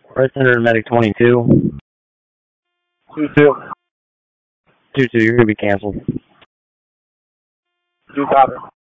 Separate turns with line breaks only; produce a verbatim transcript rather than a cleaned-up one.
Red Center Medic twenty-two.
two two.
two two, you're going to be canceled.
Do copy.